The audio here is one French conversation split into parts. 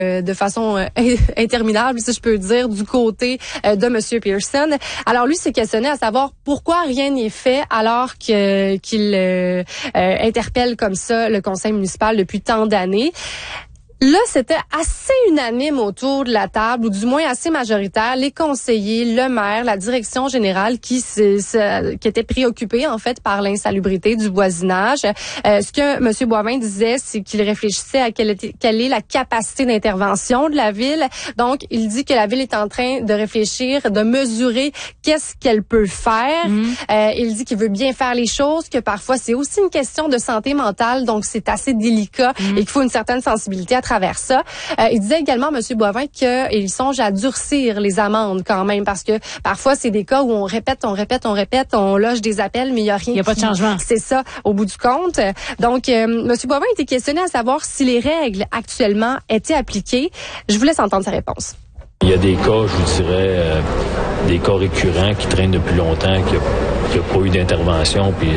de façon interminable, si je peux dire, du côté de Monsieur Pearson. Alors lui s'est questionné à savoir pourquoi rien n'est fait alors qu'il interpelle comme ça le conseil municipal depuis tant d'années. Là, c'était assez unanime autour de la table, ou du moins assez majoritaire. Les conseillers, le maire, la direction générale qui étaient préoccupés, en fait, par l'insalubrité du voisinage. Ce que M. Boivin disait, c'est qu'il réfléchissait à quelle est la capacité d'intervention de la ville. Donc, il dit que la ville est en train de réfléchir, de mesurer qu'est-ce qu'elle peut faire. Il dit qu'il veut bien faire les choses, que parfois, c'est aussi une question de santé mentale, donc c'est assez délicat et qu'il faut une certaine sensibilité à travers ça. Il disait également, M. Boivin, qu'il songe à durcir les amendes quand même, parce que parfois, c'est des cas où on répète, on loge des appels, mais il n'y a rien. Il n'y a pas de changement. C'est ça, au bout du compte. Donc, M. Boivin était questionné à savoir si les règles actuellement étaient appliquées. Je vous laisse entendre sa réponse. Il y a des cas, je vous dirais, des cas récurrents qui traînent depuis longtemps, qu'il n'y a pas eu d'intervention, puis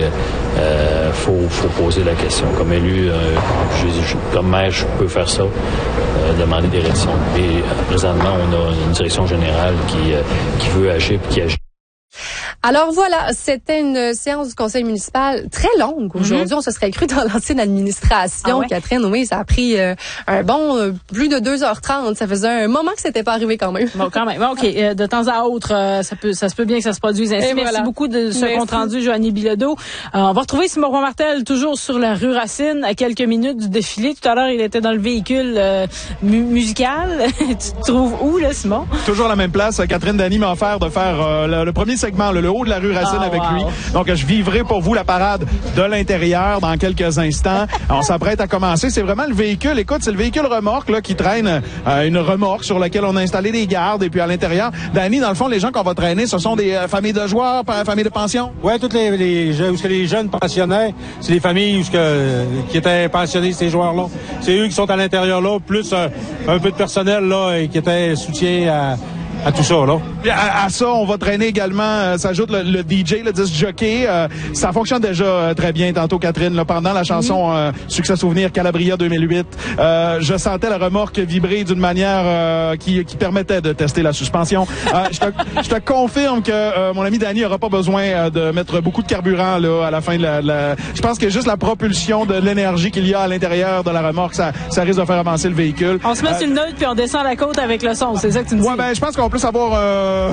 faut poser la question. Comme élu, comme maire, je peux faire ça, demander des rédactions. Et présentement, on a une direction générale qui veut agir et qui agit. Alors voilà, c'était une séance du conseil municipal très longue. Aujourd'hui, on se serait cru dans l'ancienne administration. Ah ouais? Catherine, oui, ça a pris un bon plus de 2h30. Ça faisait un moment que c'était pas arrivé quand même. Bon, quand même. OK. De temps à autre, ça se peut bien que ça se produise ainsi. Merci beaucoup de ce compte rendu, Joanie Bilodeau. On va retrouver Simon Roy-Martel toujours sur la rue Racine à quelques minutes du défilé. Tout à l'heure, il était dans le véhicule musical. Tu te trouves où, là, Simon? Toujours à la même place. Catherine Dany m'a offert de faire le premier segment, le haut de la rue Racine avec lui. Donc, je vivrai pour vous la parade de l'intérieur dans quelques instants. On s'apprête à commencer. C'est vraiment le véhicule. Écoute, c'est le véhicule remorque là qui traîne une remorque sur laquelle on a installé des gardes. Et puis à l'intérieur, Dany, dans le fond, les gens qu'on va traîner, ce sont des familles de joueurs, familles de pension? Oui, toutes les jeunes pensionnaires, c'est les familles qui étaient pensionnés, ces joueurs-là. C'est eux qui sont à l'intérieur là, plus un peu de personnel là qui était soutien à tout ça, là. À ça, on va traîner également, s'ajoute le DJ, le disc jockey. Ça fonctionne déjà très bien tantôt, Catherine. Là, pendant la chanson Succès Souvenir Calabria 2008, je sentais la remorque vibrer d'une manière qui permettait de tester la suspension. Je te confirme que mon ami Dany n'aura pas besoin de mettre beaucoup de carburant là à la fin de la... Je pense que juste la propulsion de l'énergie qu'il y a à l'intérieur de la remorque, ça risque de faire avancer le véhicule. On se met sur une note puis on descend la côte avec le son. C'est ça que tu me dis? Ouais, ben je pense qu'on plus avoir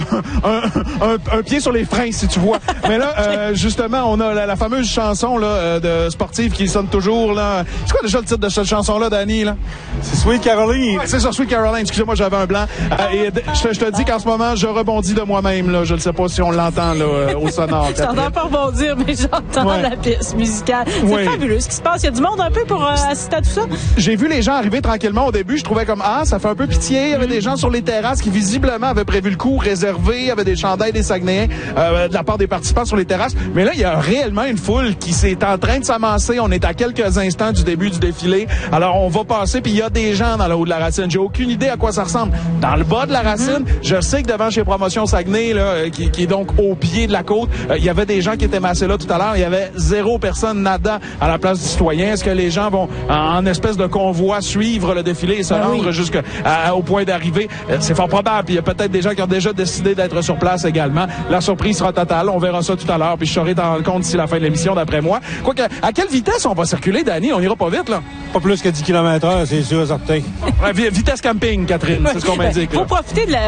un pied sur les freins, si tu vois. Mais là, justement, on a la fameuse chanson là de sportive qui sonne toujours. Là. C'est quoi déjà le titre de cette chanson-là, Dany? Là? C'est Sweet Caroline. Ouais, c'est ça, Sweet Caroline. Excusez-moi, j'avais un blanc. Et je te dis qu'en ce moment, je rebondis de moi-même. Là. Je ne sais pas si on l'entend là, au sonore. Je t'entends pas rebondir, mais j'entends la piste musicale. C'est fabuleux ce qui se passe. Il y a du monde un peu pour assister à tout ça. J'ai vu les gens arriver tranquillement au début. Je trouvais comme, ça fait un peu pitié. Il y avait des gens sur les terrasses qui visiblement avaient prévu le coup réservé. Il y avait des chandails des Saguenayens de la part des participants sur les terrasses. Mais là, il y a réellement une foule qui s'est en train de s'amasser. On est à quelques instants du début du défilé. Alors, on va passer, puis il y a des gens dans le haut de la Racine. J'ai aucune idée à quoi ça ressemble. Dans le bas de la Racine, je sais que devant chez Promotion Saguenay, là, qui est donc au pied de la côte, il y avait des gens qui étaient massés là tout à l'heure. Il y avait 0 personne nada à la place du citoyen. Est-ce que les gens vont en espèce de convoi suivre le défilé et se rendre jusqu'au point d'arrivée? C'est fort probable. Il y a peut-être des gens qui ont déjà décidé d'être sur place également. La surprise sera totale. On verra ça tout à l'heure. Puis je saurai t'en rendre compte d'ici la fin de l'émission, d'après moi. Quoique, à quelle vitesse on va circuler, Dany? On ira pas vite, là? Pas plus que 10 km/h, c'est sûr, certain. Vitesse camping, Catherine. C'est ce qu'on m'indique. Faut profiter de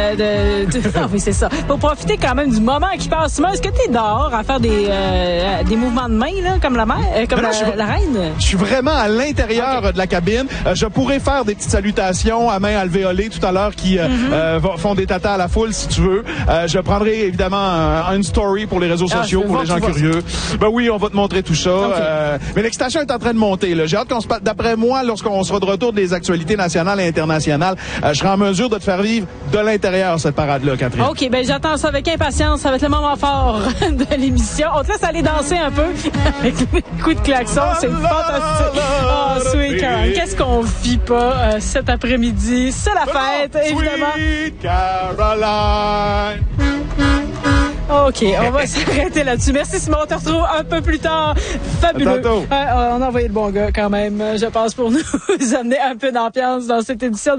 oui, c'est ça. Faut profiter quand même du moment qui passe. Est-ce que t'es dehors à faire des mouvements de main, là, comme la reine? Je suis vraiment à l'intérieur de la cabine. Je pourrais faire des petites salutations à main alvéolée tout à l'heure qui font des tatas à la foule, si tu veux. Je prendrai évidemment une story pour les réseaux sociaux, pour les gens curieux. Ben oui, on va te montrer tout ça. Mais l'excitation est en train de monter. Là. J'ai hâte qu'on se passe. D'après moi, lorsqu'on sera de retour des actualités nationales et internationales, je serai en mesure de te faire vivre de l'intérieur cette parade-là, Catherine. OK, ben j'attends ça avec impatience. Ça va être le moment fort de l'émission. On te laisse aller danser un peu avec les coups de klaxon. C'est fantastique. Oh, Sweet Caroline. Qu'est-ce qu'on vit pas cet après-midi? C'est la fête, évidemment. Sweet Caroline. OK, on va s'arrêter là-dessus. Merci Simon, on te retrouve un peu plus tard. Fabuleux. On a envoyé le bon gars quand même, je pense, pour nous amener un peu d'ambiance dans cette édition.